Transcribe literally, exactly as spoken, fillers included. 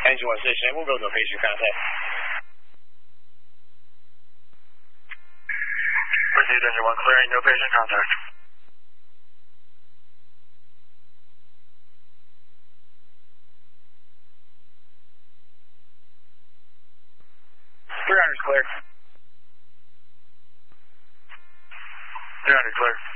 Engine one station, we'll go no patient contact. Received engine one clearing, no patient contact. three hundred clear. three hundred clear.